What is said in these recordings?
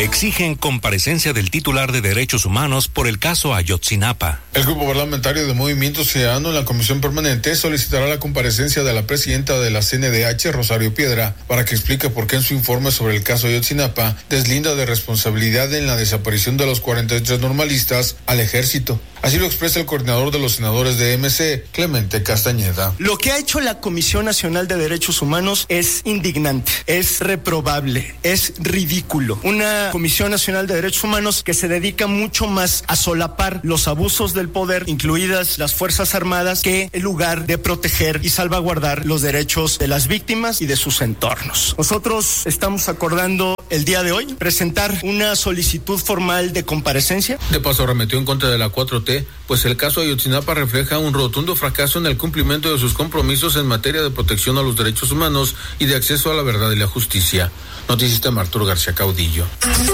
Exigen comparecencia del titular de Derechos Humanos por el caso Ayotzinapa. El grupo parlamentario de Movimiento Ciudadano en la Comisión Permanente solicitará la comparecencia de la presidenta de la CNDH, Rosario Piedra, para que explique por qué en su informe sobre el caso Ayotzinapa deslinda de responsabilidad en la desaparición de los 43 normalistas al ejército. Así lo expresa el coordinador de los senadores de MC, Clemente Castañeda. Lo que ha hecho la Comisión Nacional de Derechos Humanos es indignante, es reprobable, es ridículo. Una Comisión Nacional de Derechos Humanos que se dedica mucho más a solapar los abusos del poder, incluidas las Fuerzas Armadas, que en lugar de proteger y salvaguardar los derechos de las víctimas y de sus entornos. Nosotros estamos acordando el día de hoy presentar una solicitud formal de comparecencia. De paso, arremetió en contra de la 4T, pues el caso Ayotzinapa refleja un rotundo fracaso en el cumplimiento de sus compromisos en materia de protección a los derechos humanos y de acceso a la verdad y la justicia. Noticias de Arturo García Caudillo.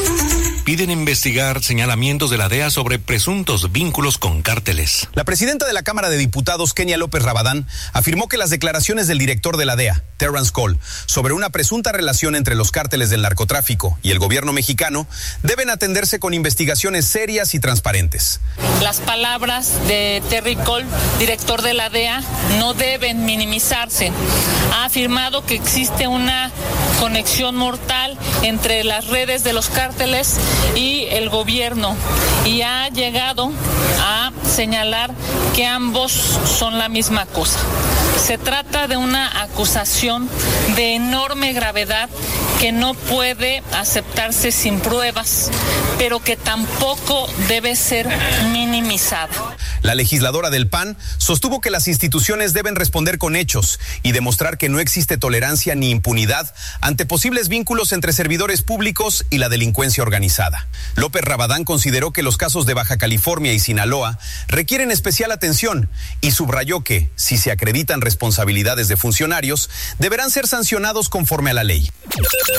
Piden investigar señalamientos de la DEA sobre presuntos vínculos con cárteles. La presidenta de la Cámara de Diputados, Kenia López Rabadán, afirmó que las declaraciones del director de la DEA, Terrence Cole, sobre una presunta relación entre los cárteles del narcotráfico y el gobierno mexicano deben atenderse con investigaciones serias y transparentes. Las palabras de Terry Cole, director de la DEA, no deben minimizarse. Ha afirmado que existe una conexión mortal entre las redes de los cárteles y el gobierno, y ha llegado a señalar que ambos son la misma cosa. Se trata de una acusación de enorme gravedad que no puede aceptarse sin pruebas, pero que tampoco debe ser minimizada. La legisladora del PAN sostuvo que las instituciones deben responder con hechos y demostrar que no existe tolerancia ni impunidad ante posibles vínculos entre servidores públicos y la delincuencia organizada. López Rabadán consideró que los casos de Baja California y Sinaloa requieren especial atención y subrayó que, si se acreditan responsabilidades de funcionarios, deberán ser sancionados conforme a la ley.